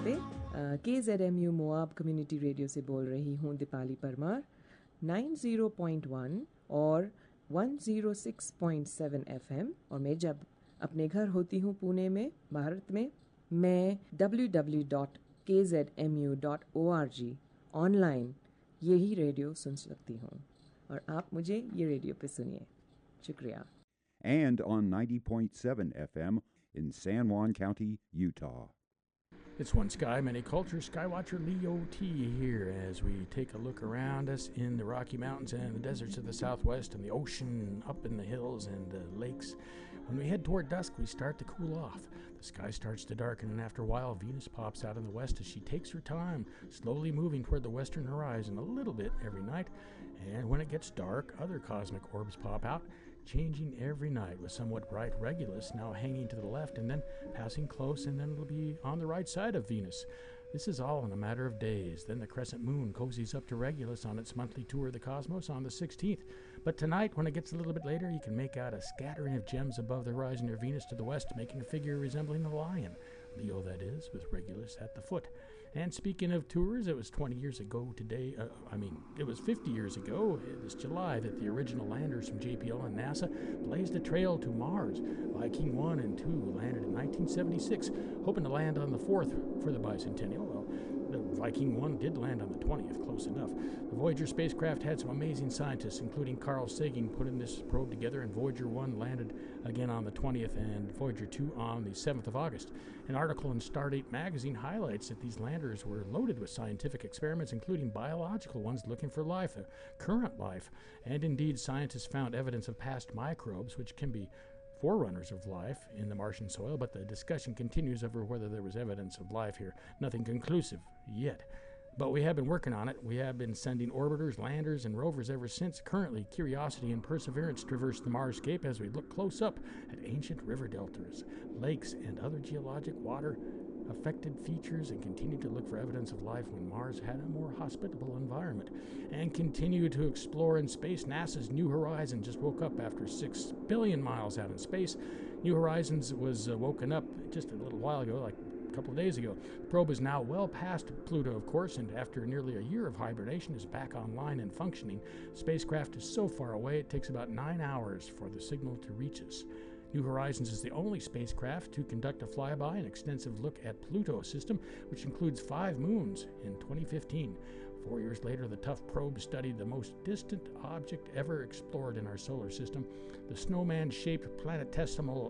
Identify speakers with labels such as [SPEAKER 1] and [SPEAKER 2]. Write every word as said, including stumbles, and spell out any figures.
[SPEAKER 1] नमस्ते। के Z M you Moab community radio से बोल रही हूँ दीपाली परमार। नब्बे पॉइंट एक और एक सौ छह पॉइंट सात एफएम, और मैं जब अपने घर होती हूँ पुणे में, भारत में, मैं डब्ल्यू डब्ल्यू डब्ल्यू डॉट के Z M U dot O R G online यही रेडियो सुन सकती हूँ, और आप मुझे ये रेडियो पे सुनिए। शुक्रिया।
[SPEAKER 2] And on ninety point seven F M in San Juan County, Utah.
[SPEAKER 3] It's One Sky, Many Cultures. Skywatcher Leo T here as we take a look around us in the Rocky Mountains and the deserts of the Southwest and the ocean up in the hills and the lakes. When we head toward dusk, we start to cool off. The sky starts to darken, and after a while, Venus pops out in the west as she takes her time, slowly moving toward the western horizon a little bit every night. And when it gets dark, other cosmic orbs pop out, changing every night, with somewhat bright Regulus now hanging to the left and then passing close, and then it'll be on the right side of Venus. This is all in a matter of days. Then the crescent moon cozies up to Regulus on its monthly tour of the cosmos on the sixteenth. But tonight, when it gets a little bit later, you can make out a scattering of gems above the horizon near Venus to the west, making a figure resembling a lion. Leo, that is, with Regulus at the foot. And speaking of tours, it was twenty years ago today, uh, I mean, it was fifty years ago, this July, that the original landers from J P L and NASA blazed a trail to Mars. Viking one and two landed in nineteen seventy-six, hoping to land on the fourth for the bicentennial. Well, the Viking one did land on the twentieth, close enough. The Voyager spacecraft had some amazing scientists, including Carl Sagan, putting this probe together, and Voyager one landed again on the twentieth and Voyager two on the seventh of August. An article in Stardate magazine highlights that these landers were loaded with scientific experiments, including biological ones looking for life, uh, current life. And indeed, scientists found evidence of past microbes, which can be forerunners of life in the Martian soil, but the discussion continues over whether there was evidence of life here. Nothing conclusive yet. But we have been working on it. We have been sending orbiters, landers, and rovers ever since. Currently, Curiosity and Perseverance traverse the Marscape as we look close up at ancient river deltas, lakes, and other geologic water-affected features, and continue to look for evidence of life when Mars had a more hospitable environment, and continue to explore in space. NASA's New Horizons just woke up after six billion miles out in space. New Horizons was uh, woken up just a little while ago, like a couple of days ago. The probe is now well past Pluto, of course, and after nearly a year of hibernation is back online and functioning. Spacecraft is so far away it takes about nine hours for the signal to reach us. New Horizons is the only spacecraft to conduct a flyby and extensive look at Pluto system, which includes five moons, in twenty fifteen. Four years later, the tough probe studied the most distant object ever explored in our solar system, the snowman-shaped planetesimal